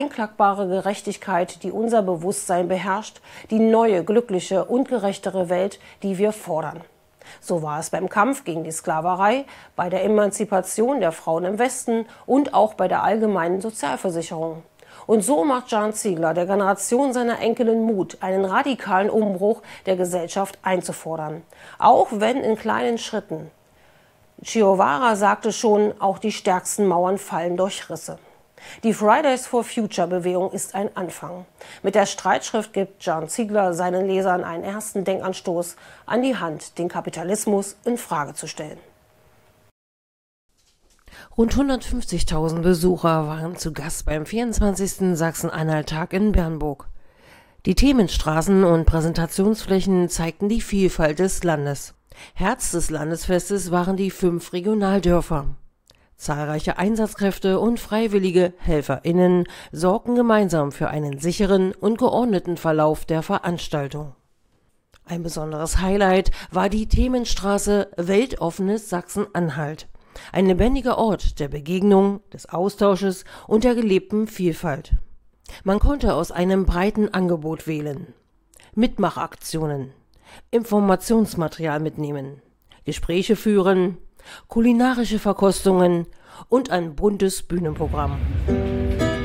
unklaggbare Gerechtigkeit, die unser Bewusstsein beherrscht, die neue, glückliche und gerechtere Welt, die wir fordern. So war es beim Kampf gegen die Sklaverei, bei der Emanzipation der Frauen im Westen und auch bei der allgemeinen Sozialversicherung. Und so macht Jan Ziegler der Generation seiner Enkelin Mut, einen radikalen Umbruch der Gesellschaft einzufordern. Auch wenn in kleinen Schritten. Che Guevara sagte schon, auch die stärksten Mauern fallen durch Risse. Die Fridays for Future Bewegung ist ein Anfang. Mit der Streitschrift gibt Jan Ziegler seinen Lesern einen ersten Denkanstoß an die Hand, den Kapitalismus in Frage zu stellen. Rund 150.000 Besucher waren zu Gast beim 24. Sachsen-Anhalt-Tag in Bernburg. Die Themenstraßen und Präsentationsflächen zeigten die Vielfalt des Landes. Herz des Landesfestes waren die 5 Regionaldörfer. Zahlreiche Einsatzkräfte und freiwillige HelferInnen sorgten gemeinsam für einen sicheren und geordneten Verlauf der Veranstaltung. Ein besonderes Highlight war die Themenstraße Weltoffenes Sachsen-Anhalt. Ein lebendiger Ort der Begegnung, des Austausches und der gelebten Vielfalt. Man konnte aus einem breiten Angebot wählen. Mitmachaktionen, Informationsmaterial mitnehmen, Gespräche führen, kulinarische Verkostungen und ein buntes Bühnenprogramm.